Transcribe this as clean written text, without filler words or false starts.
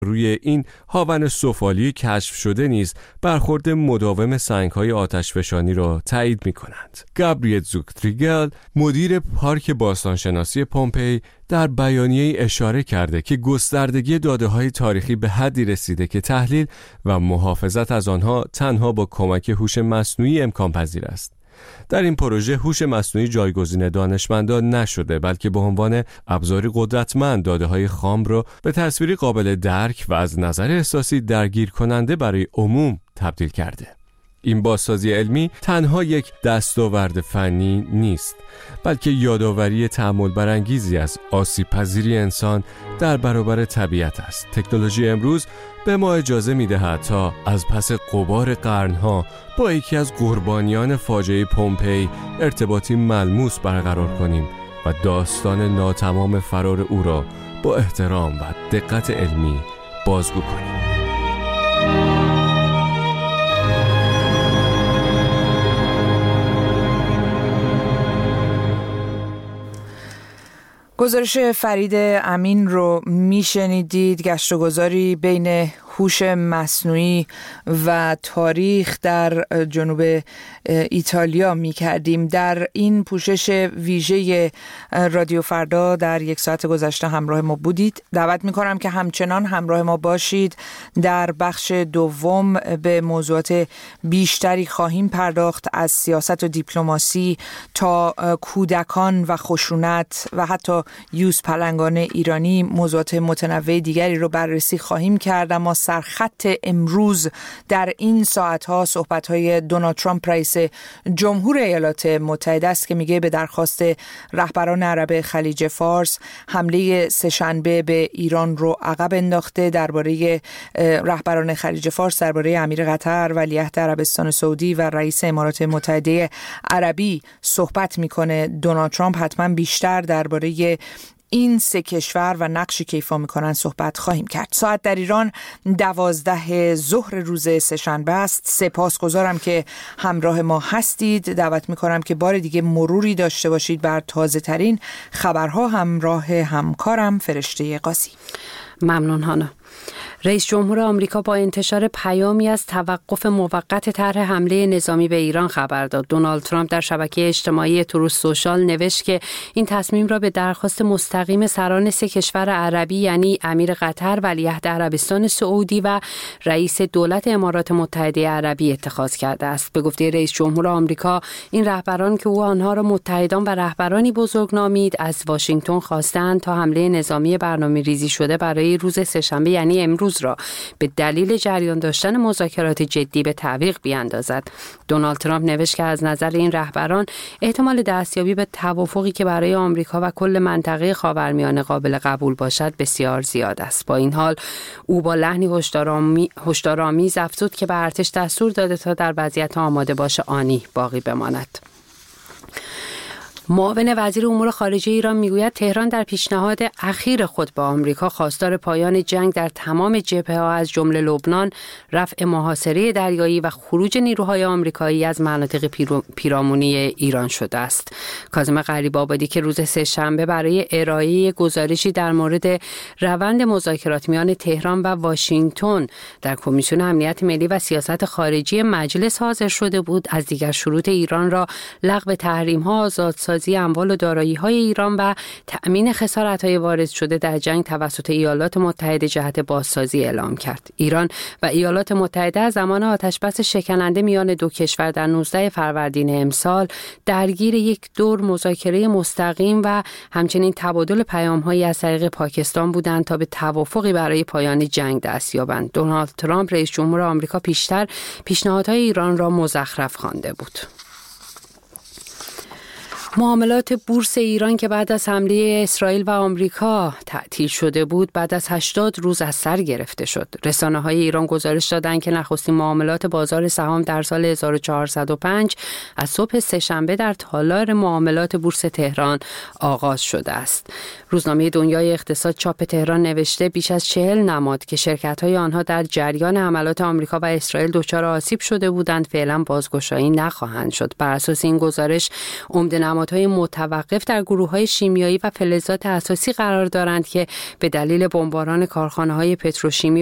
روی این هاون سفالی کشف شده نیز برخورد مداوم سنگ‌های آتشفشانی را تایید می‌کنند. گابریل زوکتریگل، مدیر پارک باستانشناسی پومپئی، در بیانیه‌ای اشاره کرده که گستردگی داده‌های تاریخی به حدی رسیده که تحلیل و محافظت از آنها تنها با کمک هوش مصنوعی امکان پذیر است. در این پروژه هوش مصنوعی جایگزین دانشمندان نشده، بلکه به عنوان ابزاری قدرتمند داده‌های خام را به تصویری قابل درک و از نظر احساسی درگیر کننده برای عموم تبدیل کرده. این بازسازی علمی تنها یک دستاورد فنی نیست، بلکه یادآوری تأمل برانگیزی از آسیب‌پذیری انسان در برابر طبیعت است. تکنولوژی امروز به ما اجازه می‌دهد تا از پس غبار قرن‌ها با یکی از قربانیان فاجعه پومپئی ارتباطی ملموس برقرار کنیم و داستان ناتمام فرار او را با احترام و دقت علمی بازگو کنیم. گزارش فرید امین رو میشنیدید. گشت و گذاری بین هوش مصنوعی و تاریخ در جنوب ایتالیا می‌کردیم. در این پوشش ویژه رادیو فردا در یک ساعت گذشته همراه ما بودید. دعوت می‌کنم که همچنان همراه ما باشید. در بخش دوم به موضوعات بیشتری خواهیم پرداخت، از سیاست و دیپلماسی تا کودکان و خشونت و حتی یوز پلنگان ایرانی. موضوعات متنوع دیگری رو بررسی خواهیم کرد. اما سرخط امروز در این ساعت‌ها صحبت‌های دونالد ترامپ رئیس جمهور ایالات متحده است که میگه به درخواست رهبران عرب خلیج فارس حمله سه‌شنبه به ایران رو عقب انداخته. درباره رهبران خلیج فارس، درباره امیر قطر، ولیعهد عربستان سعودی و رئیس امارات متحده عربی صحبت میکنه دونالد ترامپ. حتما بیشتر درباره این سه کشور و نقشی که ایفا میکنن صحبت خواهیم کرد. ساعت در ایران 12 ظهر روز سه‌شنبه است. سپاسگزارم که همراه ما هستید. دعوت میکنم که بار دیگه مروری داشته باشید بر تازه ترین خبرها همراه همکارم فرشته قاضی. ممنون هانا. رئیس جمهور آمریکا با انتشار پیامی از توقف موقت طرح حمله نظامی به ایران خبر داد. دونالد ترامپ در شبکه اجتماعی تروث سوشال نوشت که این تصمیم را به درخواست مستقیم سران سه کشور عربی یعنی امیر قطر، ولیعهد عربستان سعودی و رئیس دولت امارات متحده عربی اتخاذ کرده است. به گفته رئیس جمهور آمریکا، این رهبران که او آنها را متحدان و رهبرانی بزرگ نامید، از واشنگتن خواستند تا حمله نظامی برنامه‌ریزی شده برای روز سه‌شنبه یعنی امروز را به دلیل جریان داشتن مذاکرات جدی به تعویق بیاندازد. دونالد ترامپ نوشت که از نظر این رهبران احتمال دستیابی به توافقی که برای آمریکا و کل منطقه خاورمیانه قابل قبول باشد بسیار زیاد است. با این حال او با لحنی هشدارآمیز افزود که به ارتش دستور داده تا در وضعیت آماده باشه آنی باقی بماند. معاون وزیر امور خارجه ایران میگوید تهران در پیشنهاد اخیر خود با آمریکا خواستار پایان جنگ در تمام جبهه‌ها از جمله لبنان، رفع محاصره دریایی و خروج نیروهای آمریکایی از مناطق پیرامونی ایران شده است. کاظم غریب‌آبادی که روز سه‌شنبه برای ارائه گزارشی در مورد روند مذاکرات میان تهران و واشنگتن در کمیسیون امنیت ملی و سیاست خارجی مجلس حاضر شده بود، از دیگر شروط ایران را لغو تحریم‌ها، آزادسازی اموال و دارایی‌های ایران و تأمین خسارت‌های وارد شده در جنگ توسط ایالات متحده جهت بازسازی اعلام کرد. ایران و ایالات متحده از زمان آتشبس شکننده میان دو کشور در 19 فروردین امسال درگیر یک دور مذاکره مستقیم و همچنین تبادل پیام‌هایی از طریق پاکستان بودند تا به توافقی برای پایان جنگ دست یابند. دونالد ترامپ رئیس جمهور آمریکا پیشتر پیشنهادهای ایران را مزخرف خوانده بود. معاملات بورس ایران که بعد از حمله اسرائیل و آمریکا تعطیل شده بود، بعد از 80 روز از سر گرفته شد. رسانه‌های ایران گزارش دادند که نخستین معاملات بازار سهام در سال 1405 از صبح سه‌شنبه در تالار معاملات بورس تهران آغاز شده است. روزنامه دنیای اقتصاد چاپ تهران نوشته بیش از 40 نماد که شرکت‌های آنها در جریان حملات آمریکا و اسرائیل دچار آسیب شده بودند فعلا بازگشایی نخواهند شد. بر اساس این گزارش عمده نمادهای متوقف در گروه‌های شیمیایی و فلزات اساسی قرار دارند که به دلیل بمباران کارخانه‌های پتروشیمی